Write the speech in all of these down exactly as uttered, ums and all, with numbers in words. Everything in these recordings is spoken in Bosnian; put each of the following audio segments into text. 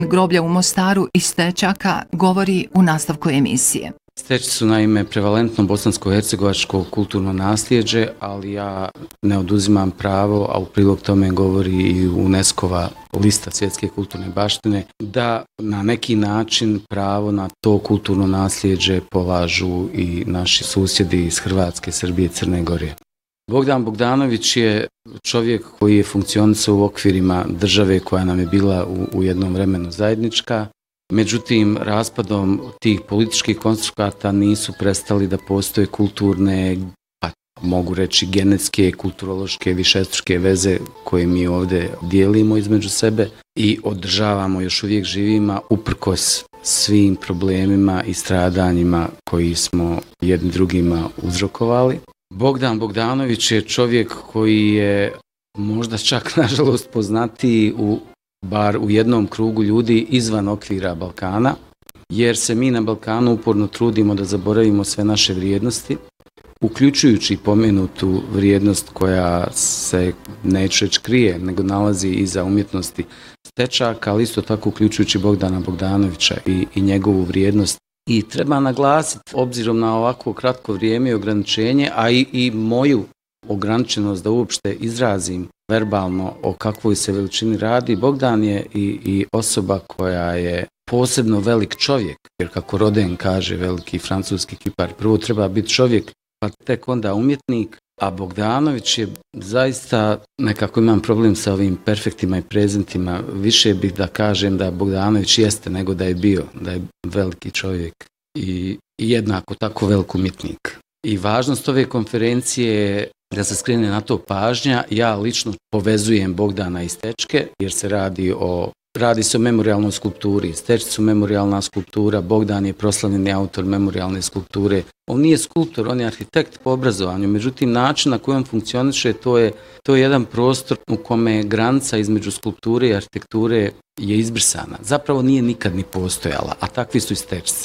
groblja u Mostaru i Stečaka govori u nastavku emisije. Stečci su naime prevalentno bosansko-hercegovačko kulturno nasljeđe, ali ja ne oduzimam pravo, a u prilog tome govori i UNESCO-va lista svjetske kulturne baštine, da na neki način pravo na to kulturno nasljeđe polažu i naši susjedi iz Hrvatske, Srbije, Crne Gore. Bogdan Bogdanović je čovjek koji je funkcionisao u okvirima države koja nam je bila u, u jednom vremenu zajednička. Međutim, raspadom tih političkih konstrukata nisu prestali da postoje kulturne, pa mogu reći genetske, kulturološke, višestruke veze koje mi ovdje dijelimo između sebe i održavamo, još uvijek živima uprkos svim problemima i stradanjima koji smo jedni drugima uzrokovali. Bogdan Bogdanović je čovjek koji je možda čak nažalost poznatiji u bar u jednom krugu ljudi izvan okvira Balkana, jer se mi na Balkanu uporno trudimo da zaboravimo sve naše vrijednosti, uključujući pomenutu vrijednost koja se neću reći krije, nego nalazi iza umjetnosti Stečaka, ali isto tako uključujući Bogdana Bogdanovića i, i njegovu vrijednost. I treba naglasiti, obzirom na ovako kratko vrijeme i ograničenje, a i, i moju ograničenost da uopšte izrazim verbalno o kakvoj se veličini radi, Bogdan je i, i osoba koja je posebno velik čovjek, jer kako Rodin kaže, veliki francuski kipar, prvo treba biti čovjek, pa tek onda umjetnik, a Bogdanović je zaista, nekako imam problem sa ovim perfektima i prezentima, više bih da kažem da Bogdanović jeste nego da je bio, da je veliki čovjek i, i jednako tako velik umjetnik. I važnost ove konferencije je da se skrene na to pažnja. Ja lično povezujem Bogdana i Stečke, jer se radi o Radi se o memorijalnoj skulpturi. Stečci su memorijalna skulptura, Bogdan je proslavljeni autor memorijalne skulpture. On nije skulptor, on je arhitekt po obrazovanju, međutim način na koji on funkcioniše, to je, to je jedan prostor u kome granica između skulpture i arhitekture je izbrisana. Zapravo nije nikad ni postojala, a takvi su i Stečci.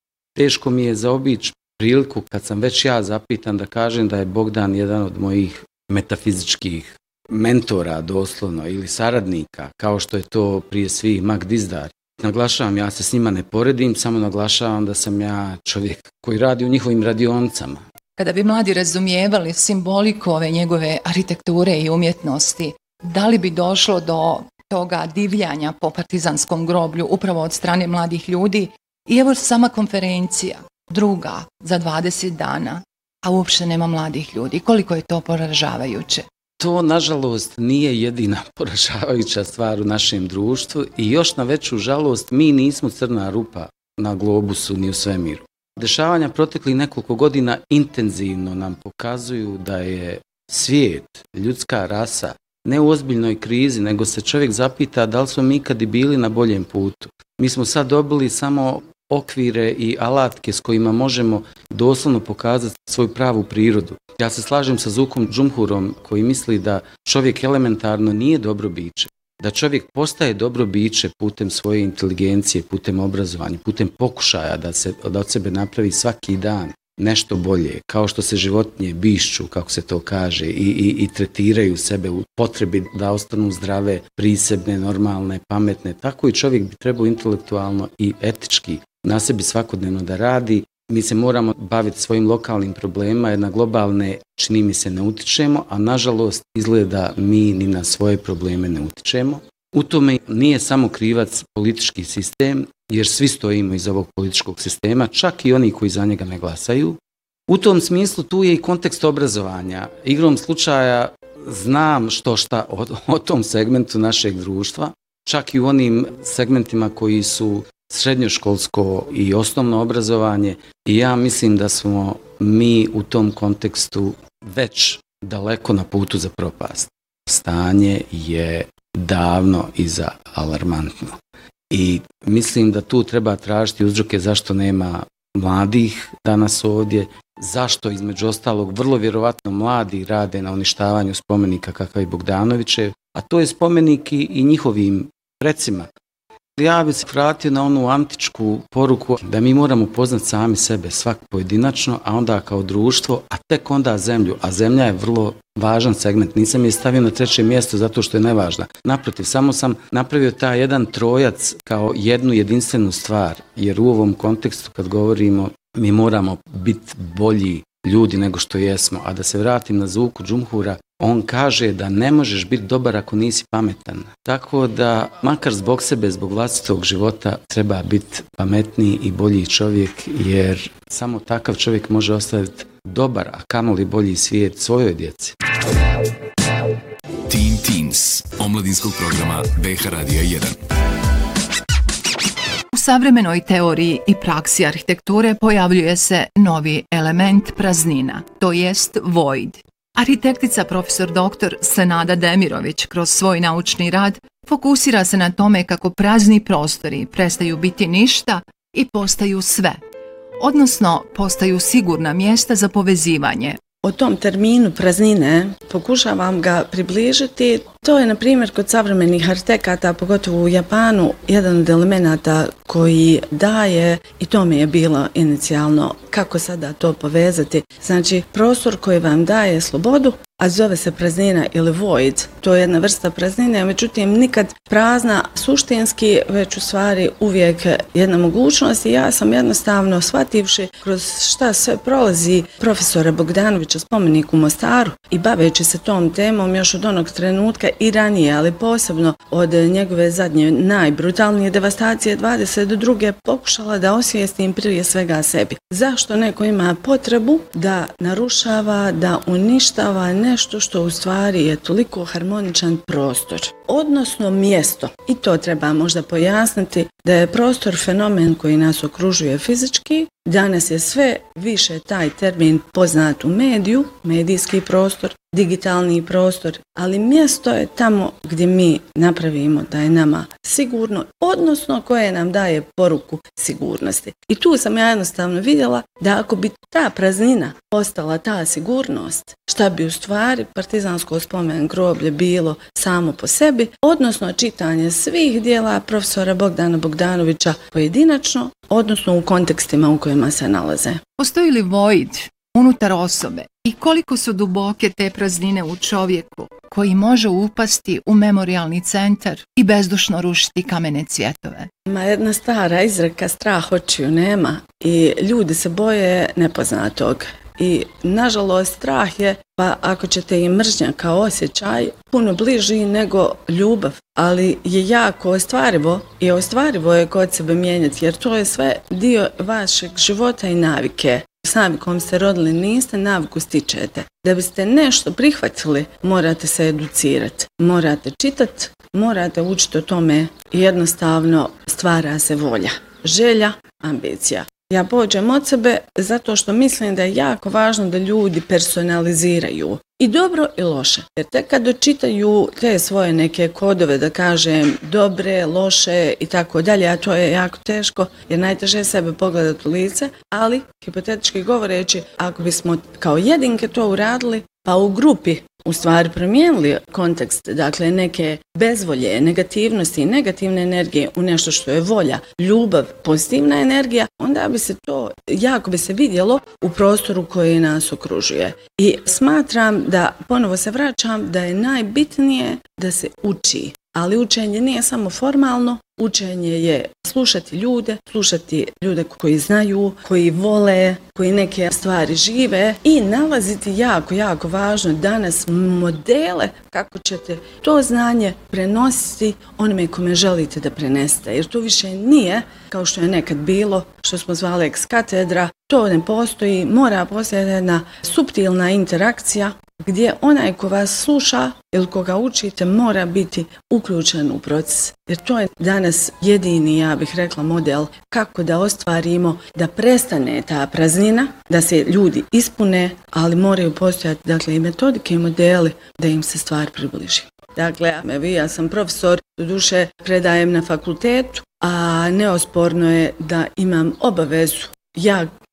Teško mi je zaobići priliku kad sam već ja zapitan da kažem da je Bogdan jedan od mojih metafizičkih mentora doslovno ili saradnika, kao što je to prije svih Mag Dizdar. Naglašavam, ja se s njima ne poredim, samo naglašavam da sam ja čovjek koji radi u njihovim radionicama. Kada bi mladi razumijevali simboliku ove njegove arhitekture i umjetnosti, da li bi došlo do toga divljanja po partizanskom groblju upravo od strane mladih ljudi? I evo sama konferencija, druga za dvadeset dana, a uopšte nema mladih ljudi. Koliko je to poražavajuće? To, nažalost, nije jedina poražavajuća stvar u našem društvu i još na veću žalost mi nismo crna rupa na globusu ni u svemiru. Dešavanja proteklih nekoliko godina intenzivno nam pokazuju da je svijet, ljudska rasa, ne u ozbiljnoj krizi, nego se čovjek zapita da li smo mi ikad i bili na boljem putu. Mi smo sad dobili samo okvire i alatke s kojima možemo doslovno pokazati svoju pravu prirodu. Ja se slažem sa Zukom Džumhurom koji misli da čovjek elementarno nije dobro biće, da čovjek postaje dobro biće putem svoje inteligencije, putem obrazovanja, putem pokušaja da se da od sebe napravi svaki dan nešto bolje, kao što se životinje bišću, kako se to kaže, i, i, i tretiraju sebe u potrebi da ostanu zdrave, prisebne, normalne, pametne. Tako i čovjek bi trebao intelektualno i etički na sebi svakodnevno da radi. Mi se moramo baviti svojim lokalnim problemima, jer na globalne čini mi se ne utičemo, a nažalost izgleda mi ni na svoje probleme ne utičemo. U tome nije samo krivac politički sistem, jer svi stojimo iza ovog političkog sistema, čak i oni koji za njega ne glasaju. U tom smislu tu je i kontekst obrazovanja. Igrom slučaja znam što šta o, o tom segmentu našeg društva, čak i u onim segmentima koji su srednjoškolsko i osnovno obrazovanje, i ja mislim da smo mi u tom kontekstu već daleko na putu za propast. Stanje je davno iza alarmantno. I mislim da tu treba tražiti uzroke zašto nema mladih danas ovdje, zašto između ostalog vrlo vjerovatno mladi rade na uništavanju spomenika kakav je Bogdanovićev, a to je spomenik i njihovim precima. Ja bih se vratio na onu antičku poruku da mi moramo poznati sami sebe, svak pojedinačno, a onda kao društvo, a tek onda zemlju. A zemlja je vrlo važan segment. Nisam je stavio na treće mjesto zato što je nevažna. Naprotiv, samo sam napravio taj jedan trojac kao jednu jedinstvenu stvar, jer u ovom kontekstu kad govorimo mi moramo biti bolji ljudi nego što jesmo. A da se vratim na Zuku Džumhura, on kaže da ne možeš biti dobar ako nisi pametan. Tako da, makar zbog sebe, zbog vlastitog života, treba biti pametniji i bolji čovjek, jer samo takav čovjek može ostaviti dobar, a kamoli bolji svijet svojoj djeci. Teen Teens, omladinskog programa B H Radija jedan. U savremenoj teoriji i praksi arhitekture pojavljuje se novi element praznina, to jest void. Arhitektica profesor doktor Senada Demirović kroz svoj naučni rad fokusira se na tome kako prazni prostori prestaju biti ništa i postaju sve, odnosno postaju sigurna mjesta za povezivanje. O tom terminu praznine pokušavam ga približiti. To je, na primjer, kod savremenih arhitekata, pogotovo u Japanu, jedan od elemenata koji daje, i to mi je bilo inicijalno, kako sada to povezati. Znači, prostor koji vam daje slobodu, a zove se praznina ili void. To je jedna vrsta praznine, međutim nikad prazna suštinski, već u stvari uvijek jedna mogućnost. I ja sam jednostavno, shvativši kroz šta sve prolazi profesora Bogdanovića spomenik u Mostaru i baveći se tom temom još od onog trenutka i ranije, ali posebno od njegove zadnje najbrutalnije devastacije dvadeset druge pokušala da osvijestim prije svega sebi. Zašto neko ima potrebu da narušava, da uništava nešto što u stvari je toliko harmoničan prostor, odnosno mjesto. I to treba možda pojasniti da je prostor fenomen koji nas okružuje fizički. Danas je sve više taj termin poznat u mediju, medijski prostor, digitalni prostor, ali mjesto je tamo gdje mi napravimo da je nama sigurno, odnosno koje nam daje poruku sigurnosti. I tu sam ja jednostavno vidjela da ako bi ta praznina postala ta sigurnost, šta bi u stvari partizansko spomen groblje bilo samo po sebi, odnosno čitanje svih dijela profesora Bogdana Bogdanovića pojedinačno, odnosno u kontekstima u kojima se nalaze. Postoji li void unutar osobe i koliko su duboke te praznine u čovjeku koji može upasti u memorijalni centar i bezdušno rušiti kamene cvjetove? Ima jedna stara izreka, strah očiju nema, i ljudi se boje nepoznatog. I nažalost strah je, pa ako ćete i mržnja kao osjećaj, puno bliži nego ljubav, ali je jako ostvarivo i ostvarivo je kod sebe mijenjati, jer to je sve dio vašeg života i navike. S navikom ste rodili, niste, naviku stičete. Da biste nešto prihvatili, morate se educirati, morate čitati, morate učiti o tome i jednostavno stvara se volja, želja, ambicija. Ja pođem od sebe zato što mislim da je jako važno da ljudi personaliziraju i dobro i loše. Jer tek kad dočitaju te svoje neke kodove, da kažem dobre, loše i tako dalje, a to je jako teško jer najteže je sebe pogledati u lice, ali hipotetički govoreći, ako bismo kao jedinke to uradili, pa u grupi u stvari promijenili kontekst, dakle neke bezvolje, negativnosti i negativne energije u nešto što je volja, ljubav, pozitivna energija, onda bi se to, jako bi se vidjelo u prostoru koji nas okružuje. I smatram da, ponovo se vraćam, da je najbitnije da se uči. Ali učenje nije samo formalno, učenje je slušati ljude, slušati ljude koji znaju, koji vole, koji neke stvari žive i nalaziti jako, jako važno danas modele kako ćete to znanje prenositi onome kome želite da prenesete. Jer to više nije kao što je nekad bilo, što smo zvali ex katedra, to ne postoji, mora postojati jedna suptilna interakcija gdje onaj ko vas sluša ili koga učite mora biti uključen u proces. Jer to je danas jedini, ja bih rekla, model kako da ostvarimo da prestane ta praznina, da se ljudi ispune, ali moraju postojati, dakle, i metodike i modeli da im se stvar približi. Dakle, ja sam profesor, doduše predajem na fakultetu, a neosporno je da imam obavezu ja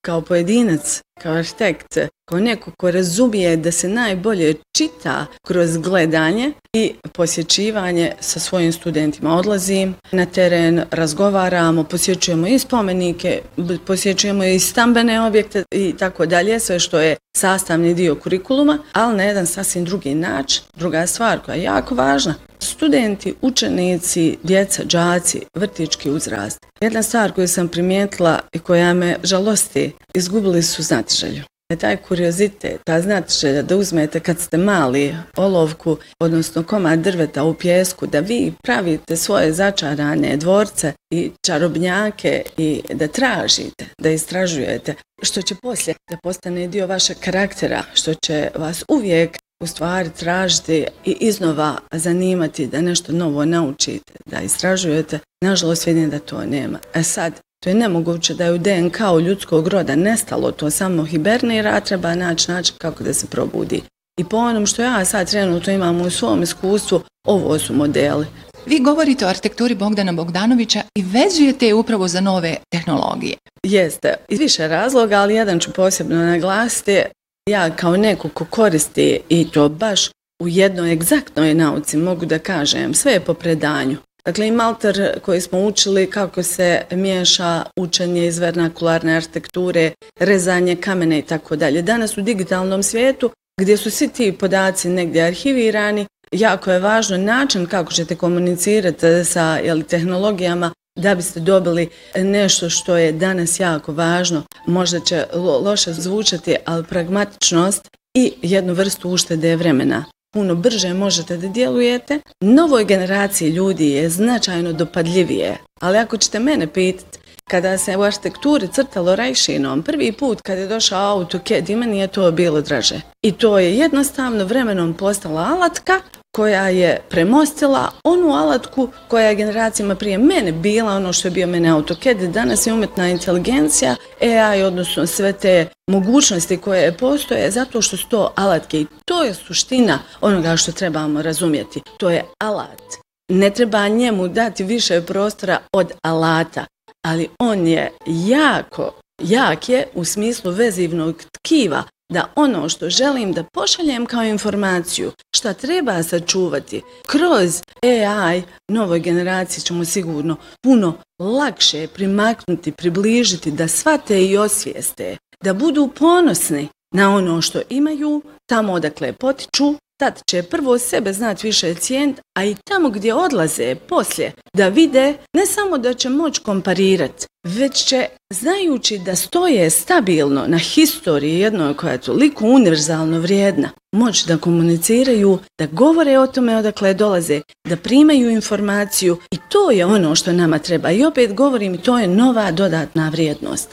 kao pojedinac, kao arhitekt, kao neko ko razumije da se najbolje čita kroz gledanje i posjećivanje sa svojim studentima. Odlazim na teren, razgovaramo, posjećujemo i spomenike, posjećujemo i stambene objekte i tako dalje, sve što je sastavni dio kurikuluma, ali na jedan sasvim drugi način. Druga stvar koja je jako važna, studenti, učenici, djeca, đaci, vrtićki uzrast. Jedna stvar koju sam primijetila i koja me žalosti, izgubili su znatiželju. Taj kuriozitet, ta znatiželja da uzmete kad ste mali olovku, odnosno komad drveta u pijesku, da vi pravite svoje začarane dvorce i čarobnjake i da tražite, da istražujete, što će poslije da postane dio vašeg karaktera, što će vas uvijek u stvari tražiti i iznova zanimati da nešto novo naučite, da istražujete. Nažalost vidim da to nema. A sad, to je nemoguće da je u D N K-u ljudskog roda nestalo, to samo hibernira, treba naći način kako da se probudi. I po onom što ja sad trenutno imam u svom iskustvu, ovo su modeli. Vi govorite o arhitekturi Bogdana Bogdanovića i vezujete je upravo za nove tehnologije. Jeste, iz više razloga, ali jedan ću posebno naglasiti. Ja kao neko ko koristi i to baš u jednoj egzaktnoj nauci mogu da kažem, sve je po predanju. Dakle, i malter koji smo učili kako se miješa učenje iz vernakularne arhitekture, rezanje kamena i tako dalje. Danas u digitalnom svijetu, gdje su svi ti podaci negdje arhivirani, jako je važno način kako ćete komunicirati sa jeli, tehnologijama da biste dobili nešto što je danas jako važno. Možda će lo- loše zvučati, ali pragmatičnost i jednu vrstu uštede vremena. Puno brže možete da djelujete. Novoj generaciji ljudi je značajno dopadljivije, ali ako ćete mene pitati, kada se u arhitekturi crtalo rajšinom, prvi put kad je došao AutoCAD, i meni je to bilo draže. I to je jednostavno vremenom postala alatka koja je premostila onu alatku koja je generacijama prije mene bila ono što je bio mene AutoCAD. Danas je umjetna inteligencija, A I, odnosno sve te mogućnosti koje postoje zato što su to alatke i to je suština onoga što trebamo razumjeti. To je alat. Ne treba njemu dati više prostora od alata, ali on je jako, jak je u smislu vezivnog tkiva da ono što želim da pošaljem kao informaciju, šta treba sačuvati, kroz A I novoj generaciji ćemo sigurno puno lakše primaknuti, približiti, da shvate i osvijeste, da budu ponosni na ono što imaju, tamo odakle potiču. Tad će prvo sebe znati više cijeniti, a i tamo gdje odlaze poslije da vide ne samo da će moći komparirati, već će, znajući da stoje stabilno na historiji jednoj koja je toliko univerzalno vrijedna, moći da komuniciraju, da govore o tome odakle dolaze, da primaju informaciju i to je ono što nama treba. I opet govorim, to je nova dodatna vrijednost.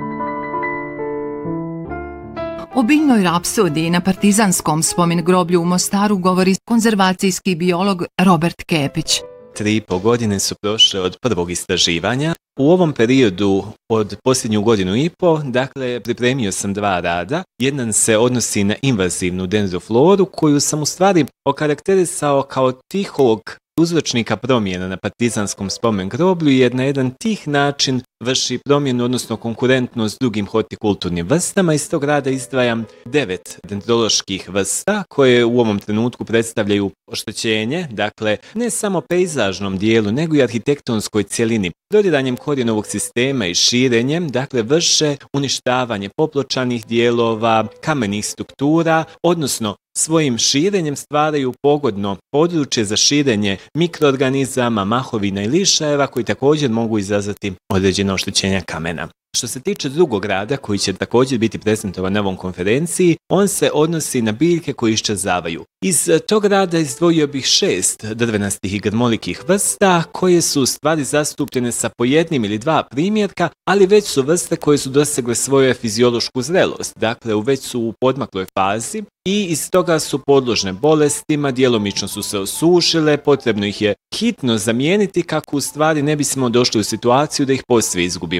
O biljnoj rapsodiji na Partizanskom spomen groblju u Mostaru govori konzervacijski biolog Robert Kepić. Tri i po godine su prošle od prvog istraživanja. U ovom periodu od posljednju godinu i po, dakle, pripremio sam dva rada. Jedan se odnosi na invazivnu dendrofloru koju sam u stvari okarakterisao kao tihog uzročnika promjena na Partizanskom spomen groblju, jer na jedan tih način vrši promjenu, odnosno konkurentnost drugim hortikulturnim vrstama. Iz tog rada izdvajam devet dendroloških vrsta koje u ovom trenutku predstavljaju oštećenje, dakle ne samo pejzažnom dijelu, nego i arhitektonskoj cjelini. Dodiranjem korijenovog sistema i širenjem, dakle vrše uništavanje popločanih dijelova, kamenih struktura, odnosno svojim širenjem stvaraju pogodno područje za širenje mikroorganizama, mahovina i lišajeva koji također mogu izazvati određena oštećenja kamena. Što se tiče drugog rada koji će također biti prezentovan na ovom konferenciji, on se odnosi na biljke koje iščezavaju. Iz tog rada izdvojio bih šest drvenastih i grmolikih vrsta koje su u stvari zastupljene sa po jednim ili dva primjerka, ali već su vrste koje su dosegle svoju fiziološku zrelost, dakle već su u podmakloj fazi i iz toga su podložne bolestima, djelomično su se osušile, potrebno ih je hitno zamijeniti kako u stvari ne bismo došli u situaciju da ih poslije izgubimo.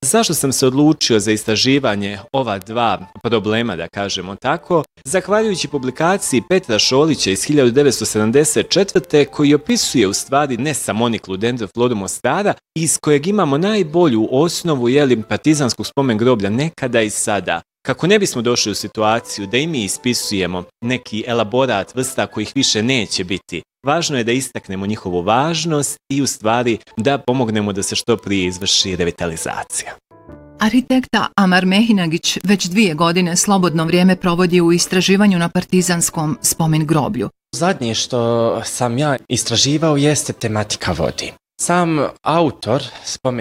Zašto sam se odlučio za istraživanje ova dva problema, da kažemo tako? Zahvaljujući publikaciji Petra Šolića iz hiljadu devetsto sedamdeset četvrte koji opisuje u stvari ne samoniklu dendrofloru Mostara, iz kojeg imamo najbolju osnovu jeli, partizanskog spomen groblja nekada i sada. Kako ne bismo došli u situaciju da i mi ispisujemo neki elaborat vrsta kojih više neće biti, važno je da istaknemo njihovu važnost i u stvari da pomognemo da se što prije izvrši revitalizacija. Arhitekta Amar Mehinagić već dvije godine slobodno vrijeme provodi u istraživanju na partizanskom spomen groblju. Zadnje što sam ja istraživao jeste tematika vodi. Sam autor spomen